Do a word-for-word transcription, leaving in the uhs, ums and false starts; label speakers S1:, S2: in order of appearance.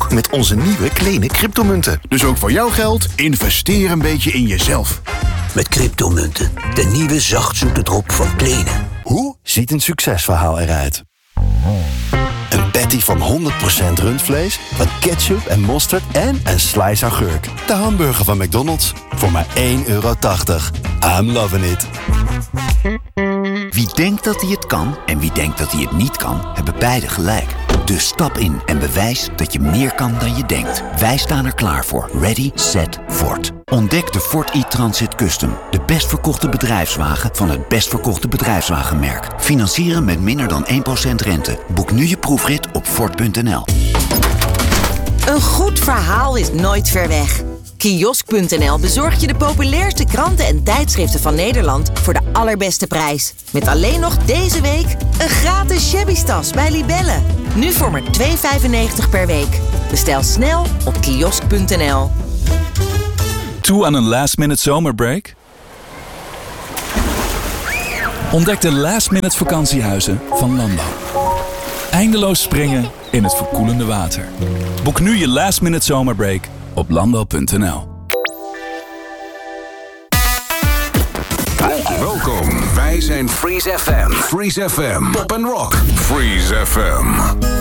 S1: met onze nieuwe kleine cryptomunten.
S2: Dus ook voor jouw geld, investeer een beetje in jezelf.
S3: Met cryptomunten, de nieuwe zachtzoete drop van Klenen.
S1: Hoe ziet een succesverhaal eruit? Een patty van honderd procent rundvlees, wat ketchup en mosterd en een slice augurk. De hamburger van McDonald's voor maar één euro tachtig. I'm loving it.
S4: Wie denkt dat hij het kan en wie denkt dat hij het niet kan, hebben beide gelijk. Dus stap in en bewijs dat je meer kan dan je denkt. Wij staan er klaar voor. Ready, set, Ford. Ontdek de Ford e-Transit Custom. De best verkochte bedrijfswagen van het best verkochte bedrijfswagenmerk. Financieren met minder dan één procent rente. Boek nu je proefrit op Ford punt n l.
S5: Een goed verhaal is nooit ver weg. Kiosk punt n l bezorgt je de populairste kranten en tijdschriften van Nederland voor de allerbeste prijs. Met alleen nog deze week een gratis shabby-tas bij Libelle. Nu voor maar twee euro vijfennegentig per week. Bestel snel op kiosk punt n l.
S6: Toe aan een last-minute zomerbreak? Ontdek de last-minute vakantiehuizen van Landal. Eindeloos springen in het verkoelende water. Boek nu je last-minute zomerbreak op landal punt n l.
S7: Welkom, wij zijn Freeze F M. Freeze F M. Pop and Rock. Freeze F M.